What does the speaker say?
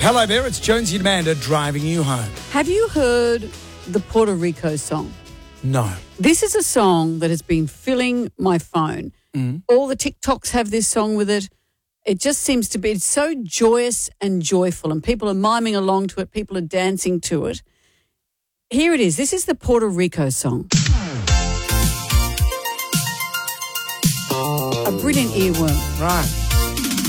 Hello there, it's Jonesy and Amanda driving you home. Have you heard the Puerto Rico song? No. This is a song that has been filling my phone. All the TikToks have this song with it. It just seems to be, it's so joyous and joyful, and people are miming along to it. People are dancing to it. Here it is. This is the Puerto Rico song. A brilliant earworm. Right.